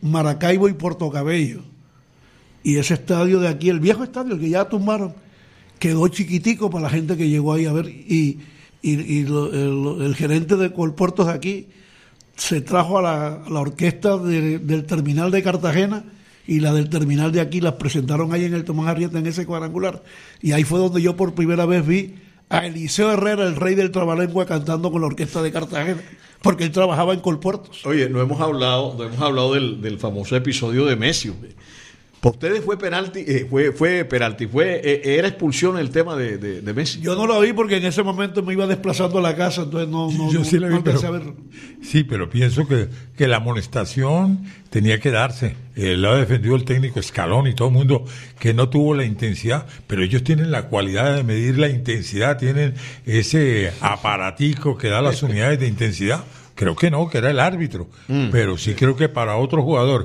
Maracaibo y Puerto Cabello. Y ese estadio de aquí, el viejo estadio, el que ya tumbaron, quedó chiquitico para la gente que llegó ahí a ver. Y el gerente de Colpuertos de aquí se trajo a la orquesta del terminal de Cartagena, y la del terminal de aquí las presentaron ahí en el Tomás Arrieta en ese cuadrangular. Y ahí fue donde yo por primera vez vi a Eliseo Herrera, el rey del trabalengua, cantando con la orquesta de Cartagena, porque él trabajaba en Colpuertos. Oye, no hemos hablado del famoso episodio de Messi, hombre. Para ustedes fue penalti, era expulsión el tema de Messi. Yo no lo vi porque en ese momento me iba desplazando a la casa, entonces Yo sí la vi, alcancé a verlo. Sí, pero pienso que la amonestación tenía que darse. Lo ha defendido el técnico Scaloni y todo el mundo, que no tuvo la intensidad, pero ellos tienen la cualidad de medir la intensidad, tienen ese aparatico que da las unidades de intensidad. Creo que no, que era el árbitro, pero sí creo que para otro jugador,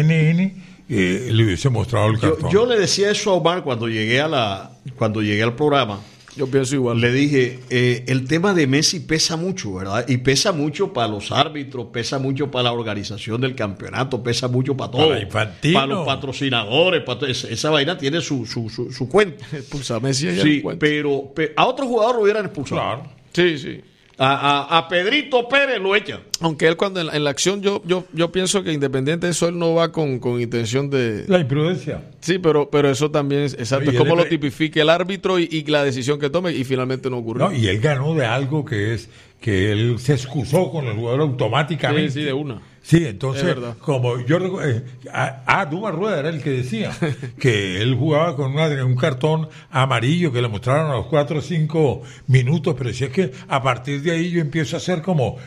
le hubiese mostrado el cartón. Yo le decía eso a Omar cuando llegué al programa. Yo pienso igual. Le dije, el tema de Messi pesa mucho, ¿verdad? Y pesa mucho para los árbitros, pesa mucho para la organización del campeonato, pesa mucho para todo. Para los patrocinadores, esa vaina tiene su cuenta. Expulsar a Messi allá. Sí, pero a otro jugador lo hubieran expulsado. Claro. Sí. A Pedrito Pérez lo echan. Aunque él cuando en la acción yo pienso que independiente de eso él no va con intención de... La imprudencia. Sí, pero eso también es exacto. Es como lo tipifique el árbitro y la decisión que tome, y finalmente no ocurrió. No, y él ganó de algo que es que él se excusó con el jugador automáticamente. Sí, de una. Sí, entonces, como yo recuerdo, Duma Rueda era el que decía que él jugaba con un cartón amarillo que le mostraron a los 4 o 5 minutos, pero decía que a partir de ahí yo empiezo a hacer como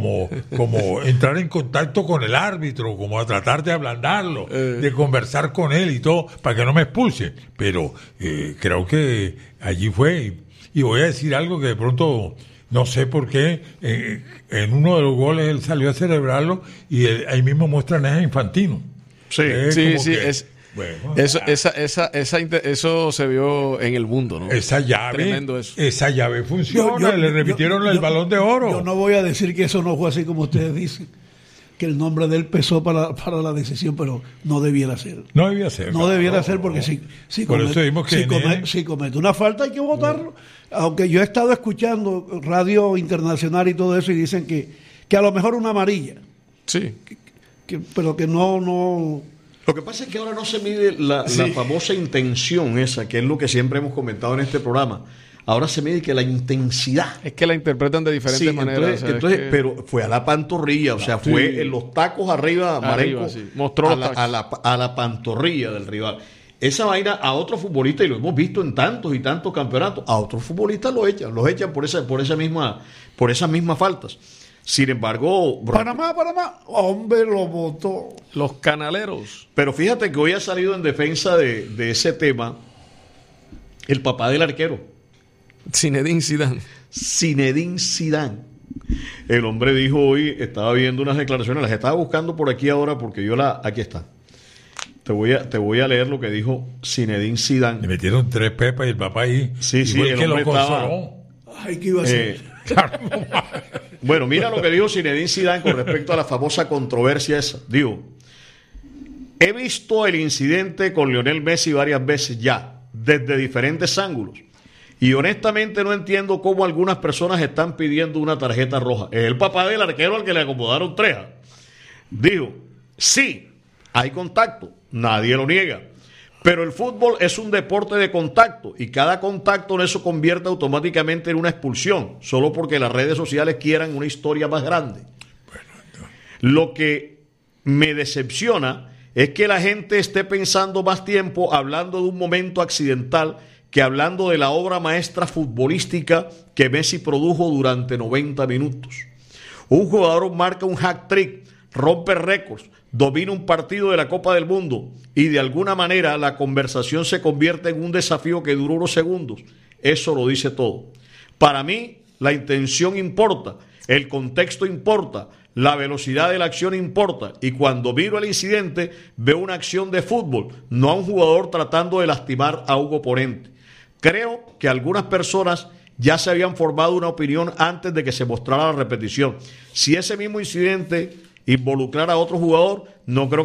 entrar en contacto con el árbitro, como a tratar de ablandarlo, de conversar con él y todo, para que no me expulse. Pero creo que allí fue, y voy a decir algo que de pronto... No sé por qué, en uno de los goles él salió a celebrarlo y ahí mismo muestran a Infantino. Sí. Bueno, eso se vio en el mundo, ¿no? Esa llave funciona, le repitieron el Balón de Oro. Yo no voy a decir que eso no fue así como ustedes dicen, que el nombre de él pesó para la decisión, pero no debiera ser. No debía ser. No debiera ser, porque si comete una falta hay que votarlo. Aunque yo he estado escuchando radio internacional y todo eso, y dicen que a lo mejor una amarilla. Sí. Pero que no... Lo que pasa es que ahora no se mide la famosa intención esa, que es lo que siempre hemos comentado en este programa. Ahora se mide que la intensidad. Es que la interpretan de diferentes maneras. Pero fue a la pantorrilla, o sea, fue en los tacos arriba, Marenco, mostró a la pantorrilla del rival. Esa vaina a otros futbolistas, y lo hemos visto en tantos y tantos campeonatos, a otros futbolistas los echan por esas mismas faltas. Sin embargo, Panamá, hombre, lo votó. Los canaleros. Pero fíjate que hoy ha salido en defensa de ese tema el papá del arquero. Zinedine Zidane. El hombre dijo hoy, estaba viendo unas declaraciones, las estaba buscando por aquí ahora porque aquí está. Te voy a leer lo que dijo Zinedine Zidane. Le metieron 3 pepas y el papá ahí. Sí, el que lo consoló. Ay, ¿qué iba a hacer? Bueno, mira lo que dijo Zinedine Zidane con respecto a la famosa controversia esa. Digo, he visto el incidente con Lionel Messi varias veces ya, desde diferentes ángulos. Y honestamente no entiendo cómo algunas personas están pidiendo una tarjeta roja. Es el papá del arquero al que le acomodaron 3. Digo, sí, hay contacto, nadie lo niega. Pero el fútbol es un deporte de contacto y cada contacto no se convierte automáticamente en una expulsión, solo porque las redes sociales quieran una historia más grande. Lo que me decepciona es que la gente esté pensando más tiempo hablando de un momento accidental que hablando de la obra maestra futbolística que Messi produjo durante 90 minutos. Un jugador marca un hat-trick, rompe récords, domina un partido de la Copa del Mundo y de alguna manera la conversación se convierte en un desafío que duró unos segundos. Eso lo dice todo. Para mí, la intención importa, el contexto importa, la velocidad de la acción importa, y cuando miro el incidente veo una acción de fútbol, no a un jugador tratando de lastimar a un oponente. Creo que algunas personas ya se habían formado una opinión antes de que se mostrara la repetición. Si ese mismo incidente involucrara a otro jugador, no creo